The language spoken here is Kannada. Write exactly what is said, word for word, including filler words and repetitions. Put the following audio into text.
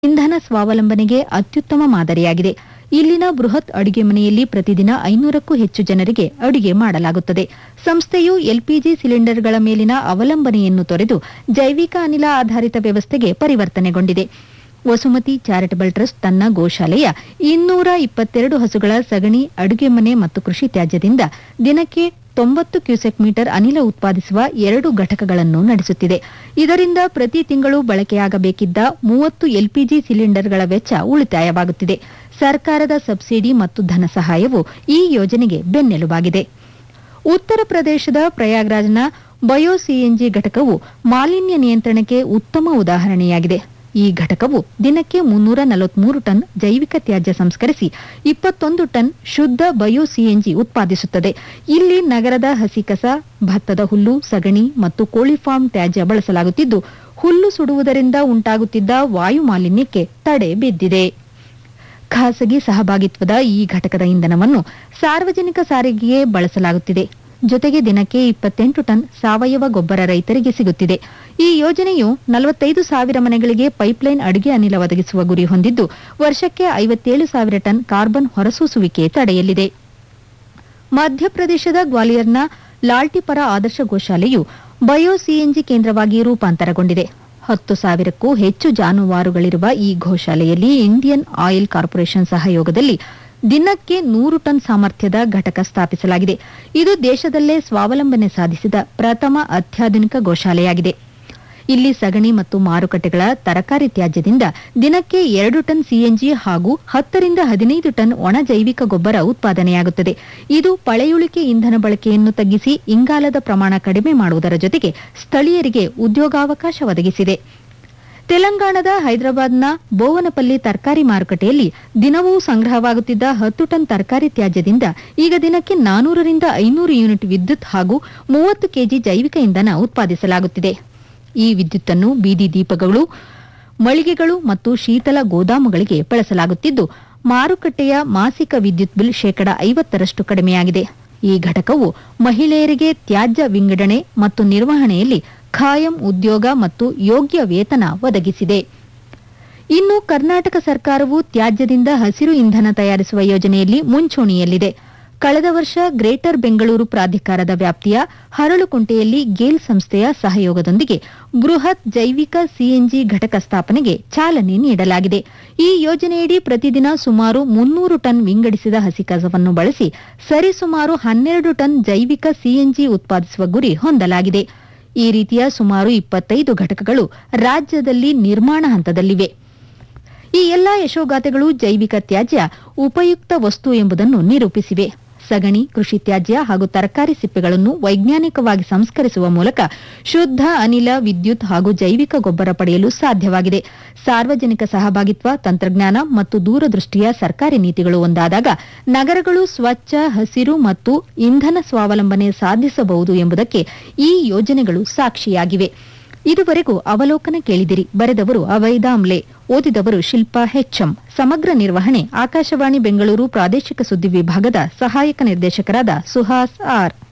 ಇಂಧನ ಸ್ವಾವಲಂಬನೆಗೆ ಅತ್ಯುತ್ತಮ ಮಾದರಿಯಾಗಿದೆ. ಇಲ್ಲಿನ ಬೃಹತ್ ಅಡುಗೆ ಮನೆಯಲ್ಲಿ ಪ್ರತಿದಿನ ಐನೂರಕ್ಕೂ ಹೆಚ್ಚು ಜನರಿಗೆ ಅಡುಗೆ ಮಾಡಲಾಗುತ್ತದೆ. ಸಂಸ್ಥೆಯು ಎಲ್ಪಿಜಿ ಸಿಲಿಂಡರ್ಗಳ ಮೇಲಿನ ಅವಲಂಬನೆಯನ್ನು ತೊರೆದು ಜೈವಿಕ ಅನಿಲ ಆಧಾರಿತ ವ್ಯವಸ್ಥೆಗೆ ಪರಿವರ್ತನೆಗೊಂಡಿದೆ. ವಸುಮತಿ ಚಾರಿಟಬಲ್ ಟ್ರಸ್ಟ್ ತನ್ನ ಗೋಶಾಲೆಯ ಇನ್ನೂರ ಇಪ್ಪತ್ತೆರಡು ಹಸುಗಳ ಸಗಣಿ, ಅಡುಗೆ ಮನೆ ಮತ್ತು ಕೃಷಿ ತ್ಯಾಜ್ಯದಿಂದ ದಿನಕ್ಕೆ ತೊಂಬತ್ತು ಕ್ಯೂಸೆಕ್ ಮೀಟರ್ ಅನಿಲ ಉತ್ಪಾದಿಸುವ ಎರಡು ಘಟಕಗಳನ್ನು ನಡೆಸುತ್ತಿದೆ. ಇದರಿಂದ ಪ್ರತಿ ತಿಂಗಳು ಬಳಕೆಯಾಗಬೇಕಿದ್ದ ಮೂವತ್ತು ಎಲ್ಪಿಜಿ ಸಿಲಿಂಡರ್ಗಳ ವೆಚ್ಚ ಉಳಿತಾಯವಾಗುತ್ತಿದೆ. ಸರ್ಕಾರದ ಸಬ್ಸಿಡಿ ಮತ್ತು ಧನ ಸಹಾಯವು ಈ ಯೋಜನೆಗೆ ಬೆನ್ನೆಲುಬಾಗಿದೆ. ಉತ್ತರ ಪ್ರದೇಶದ ಪ್ರಯಾಗ್ರಾಜ್ನ ಬಯೋ ಸಿಎನ್ಜಿ ಘಟಕವು ಮಾಲಿನ್ಯ ನಿಯಂತ್ರಣಕ್ಕೆ ಉತ್ತಮ ಉದಾಹರಣೆಯಾಗಿದೆ. ಈ ಘಟಕವು ದಿನಕ್ಕೆ ಮುನ್ನೂರ ನಲವತ್ಮೂರು ಟನ್ ಜೈವಿಕ ತ್ಯಾಜ್ಯ ಸಂಸ್ಕರಿಸಿ ಇಪ್ಪತ್ತೊಂದು ಟನ್ ಶುದ್ಧ ಬಯೋ ಸಿಎನ್ಜಿ ಉತ್ಪಾದಿಸುತ್ತದೆ. ಇಲ್ಲಿ ನಗರದ ಹಸಿ ಕಸ, ಭತ್ತದ ಹುಲ್ಲು, ಸಗಣಿ ಮತ್ತು ಕೋಳಿ ಫಾರ್ಮ್ ತ್ಯಾಜ್ಯ ಬಳಸಲಾಗುತ್ತಿದ್ದು, ಹುಲ್ಲು ಸುಡುವುದರಿಂದ ಉಂಟಾಗುತ್ತಿದ್ದ ವಾಯು ಮಾಲಿನ್ಯಕ್ಕೆ ತಡೆ ಬಿದ್ದಿದೆ. ಖಾಸಗಿ ಸಹಭಾಗಿತ್ವದ ಈ ಘಟಕದ ಇಂಧನವನ್ನು ಸಾರ್ವಜನಿಕ ಸಾರಿಗೆಗೆ ಬಳಸಲಾಗುತ್ತಿದೆ. ಜೊತೆಗೆ ದಿನಕ್ಕೆ ಇಪ್ಪತ್ತೆಂಟು ಟನ್ ಸಾವಯವ ಗೊಬ್ಬರ ರೈತರಿಗೆ ಸಿಗುತ್ತಿದೆ. ಈ ಯೋಜನೆಯು ನಲವತ್ತೈದು ಸಾವಿರ ಮನೆಗಳಿಗೆ ಪೈಪ್ಲೈನ್ ಅಡುಗೆ ಅನಿಲ ಒದಗಿಸುವ ಗುರಿ ಹೊಂದಿದ್ದು, ವರ್ಷಕ್ಕೆ ಐವತ್ತೇಳು ಸಾವಿರ ಟನ್ ಕಾರ್ಬನ್ ಹೊರಸೂಸುವಿಕೆ ತಡೆಯಲಿದೆ. ಮಧ್ಯಪ್ರದೇಶದ ಗ್ವಾಲಿಯರ್ನ ಲಾಲ್ಟಿಪರ ಆದರ್ಶ ಗೋಶಾಲೆಯು ಬಯೋ ಸಿಎನ್ಜಿ ಕೇಂದ್ರವಾಗಿ ರೂಪಾಂತರಗೊಂಡಿದೆ. ಹತ್ತು ಸಾವಿರಕ್ಕೂ ಹೆಚ್ಚು ಜಾನುವಾರುಗಳಿರುವ ಈ ಗೋಶಾಲೆಯಲ್ಲಿ ಇಂಡಿಯನ್ ಆಯಿಲ್ ಕಾರ್ಪೊರೇಷನ್ ಸಹಯೋಗದಲ್ಲಿ ದಿನಕ್ಕೆ ನೂರು ಟನ್ ಸಾಮರ್ಥ್ಯದ ಘಟಕ ಸ್ಥಾಪಿಸಲಾಗಿದೆ. ಇದು ದೇಶದಲ್ಲೇ ಸ್ವಾವಲಂಬನೆ ಸಾಧಿಸಿದ ಪ್ರಥಮ ಅತ್ಯಾಧುನಿಕ ಗೋಶಾಲೆಯಾಗಿದೆ. ಇಲ್ಲಿ ಸಗಣಿ ಮತ್ತು ಮಾರುಕಟ್ಟೆಗಳ ತರಕಾರಿ ತ್ಯಾಜ್ಯದಿಂದ ದಿನಕ್ಕೆ ಎರಡು ಟನ್ ಸಿಎನ್ಜಿ ಹಾಗೂ ಹತ್ತರಿಂದ ಹದಿನೈದು ಟನ್ ಒಣ ಜೈವಿಕ ಗೊಬ್ಬರ ಉತ್ಪಾದನೆಯಾಗುತ್ತದೆ. ಇದು ಪಳೆಯುಳಿಕೆ ಇಂಧನ ಬಳಕೆಯನ್ನು ತಗ್ಗಿಸಿ ಇಂಗಾಲದ ಪ್ರಮಾಣ ಕಡಿಮೆ ಮಾಡುವುದರ ಜೊತೆಗೆ ಸ್ಥಳೀಯರಿಗೆ ಉದ್ಯೋಗಾವಕಾಶ ಒದಗಿಸಿದೆ. ತೆಲಂಗಾಣದ ಹೈದರಾಬಾದ್ನ ಬೋವನಪಲ್ಲಿ ತರಕಾರಿ ಮಾರುಕಟ್ಟೆಯಲ್ಲಿ ದಿನವೂ ಸಂಗ್ರಹವಾಗುತ್ತಿದ್ದ ಹತ್ತು ಟನ್ ತರಕಾರಿ ತ್ಯಾಜ್ಯದಿಂದ ಈಗ ದಿನಕ್ಕೆ ನಾನೂರರಿಂದ ಐನೂರು ಯೂನಿಟ್ ವಿದ್ಯುತ್ ಹಾಗೂ ಮೂವತ್ತು ಕೆಜಿ ಜೈವಿಕ ಇಂಧನ ಉತ್ಪಾದಿಸಲಾಗುತ್ತಿದೆ. ಈ ವಿದ್ಯುತ್ತನ್ನು ಬೀದಿ ದೀಪಗಳು, ಮಳಿಗೆಗಳು ಮತ್ತು ಶೀತಲ ಗೋದಾಮುಗಳಿಗೆ ಬಳಸಲಾಗುತ್ತಿದ್ದು, ಮಾರುಕಟ್ಟೆಯ ಮಾಸಿಕ ವಿದ್ಯುತ್ ಬಿಲ್ ಶೇಕಡ ಐವತ್ತರಷ್ಟು ಕಡಿಮೆಯಾಗಿದೆ. ಈ ಘಟಕವು ಮಹಿಳೆಯರಿಗೆ ತ್ಯಾಜ್ಯ ವಿಂಗಡಣೆ ಮತ್ತು ನಿರ್ವಹಣೆಯಲ್ಲಿ ಖಾಯಂ ಉದ್ಯೋಗ ಮತ್ತು ಯೋಗ್ಯ ವೇತನ ಒದಗಿಸಿದೆ. ಇನ್ನು ಕರ್ನಾಟಕ ಸರ್ಕಾರವು ತ್ಯಾಜ್ಯದಿಂದ ಹಸಿರು ಇಂಧನ ತಯಾರಿಸುವ ಯೋಜನೆಯಲ್ಲಿ ಮುಂಚೂಣಿಯಲ್ಲಿದೆ. ಕಳೆದ ವರ್ಷ ಗ್ರೇಟರ್ ಬೆಂಗಳೂರು ಪ್ರಾಧಿಕಾರದ ವ್ಯಾಪ್ತಿಯ ಹರಳುಕುಂಟೆಯಲ್ಲಿ ಗೇಲ್ ಸಂಸ್ಥೆಯ ಸಹಯೋಗದೊಂದಿಗೆ ಬೃಹತ್ ಜೈವಿಕ ಸಿಎನ್ಜಿ ಘಟಕ ಸ್ಥಾಪನೆಗೆ ಚಾಲನೆ ನೀಡಲಾಗಿದೆ. ಈ ಯೋಜನೆಯಡಿ ಪ್ರತಿದಿನ ಸುಮಾರು ಮುನ್ನೂರು ಟನ್ ವಿಂಗಡಿಸಿದ ಹಸಿ ಕಸವನ್ನು ಬಳಸಿ ಸರಿಸುಮಾರು ಹನ್ನೆರಡು ಟನ್ ಜೈವಿಕ ಸಿಎನ್ಜಿ ಉತ್ಪಾದಿಸುವ ಗುರಿ ಹೊಂದಲಾಗಿದೆ. ಈ ರೀತಿಯ ಸುಮಾರು ಇಪ್ಪತ್ತೈದು ಘಟಕಗಳು ರಾಜ್ಯದಲ್ಲಿ ನಿರ್ಮಾಣ ಹಂತದಲ್ಲಿವೆ. ಈ ಎಲ್ಲಾ ಯಶೋಗಾಥೆಗಳು ಜೈವಿಕ ತ್ಯಾಜ್ಯ ಉಪಯುಕ್ತ ವಸ್ತು ಎಂಬುದನ್ನು ನಿರೂಪಿಸಿವೆ. ಸಗಣಿ, ಕೃಷಿ ತ್ಯಾಜ್ಯ ಹಾಗೂ ತರಕಾರಿ ಸಿಪ್ಪೆಗಳನ್ನು ವೈಜ್ಞಾನಿಕವಾಗಿ ಸಂಸ್ಕರಿಸುವ ಮೂಲಕ ಶುದ್ಧ ಅನಿಲ, ವಿದ್ಯುತ್ ಹಾಗೂ ಜೈವಿಕ ಗೊಬ್ಬರ ಪಡೆಯಲು ಸಾಧ್ಯವಾಗಿದೆ. ಸಾರ್ವಜನಿಕ ಸಹಭಾಗಿತ್ವ, ತಂತ್ರಜ್ಞಾನ ಮತ್ತು ದೂರದೃಷ್ಟಿಯ ಸರ್ಕಾರಿ ನೀತಿಗಳು ಒಂದಾದಾಗ ನಗರಗಳು ಸ್ವಚ್ಛ, ಹಸಿರು ಮತ್ತು ಇಂಧನ ಸ್ವಾವಲಂಬನೆ ಸಾಧಿಸಬಹುದು ಎಂಬುದಕ್ಕೆ ಈ ಯೋಜನೆಗಳು ಸಾಕ್ಷಿಯಾಗಿವೆ. ಇದುವರೆಗೂ ಅವಲೋಕನ ಕೇಳಿದಿರಿ. ಬರೆದವರು ಅವೈದಾಮ್ಲೆ, ಓದಿದವರು ಶಿಲ್ಪಾ ಹೆಚ್ಎಂ. ಸಮಗ್ರ ನಿರ್ವಹಣೆ ಆಕಾಶವಾಣಿ ಬೆಂಗಳೂರು ಪ್ರಾದೇಶಿಕ ಸುದ್ದಿ ವಿಭಾಗದ ಸಹಾಯಕ ನಿರ್ದೇಶಕರಾದ ಸುಹಾಸ್ ಆರ್.